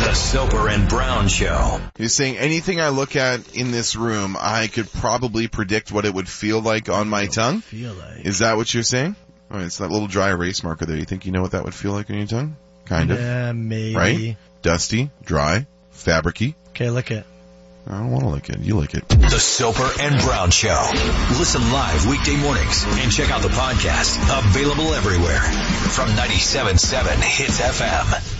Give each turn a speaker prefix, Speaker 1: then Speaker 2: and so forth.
Speaker 1: The Soper and Brown Show.
Speaker 2: He's saying anything I look at in this room, I could probably predict what it would feel like on my tongue. Is that what you're saying? Oh, it's that little dry erase marker there. You think you know what that would feel like on your tongue? Kind of.
Speaker 3: Yeah, maybe.
Speaker 2: Right? Dusty, dry, fabricy.
Speaker 3: Okay, lick it.
Speaker 2: I don't want to lick it. You lick it.
Speaker 1: The Soper and Brown Show. Listen live weekday mornings and check out the podcast. Available everywhere from 97.7 Hits FM.